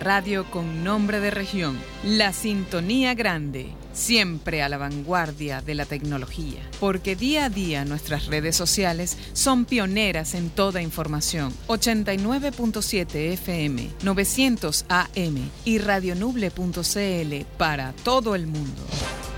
radio con nombre de región, La Sintonía Grande, siempre a la vanguardia de la tecnología, porque día a día nuestras redes sociales son pioneras en toda información. 89.7 FM, 900 AM y radionuble.cl para todo el mundo.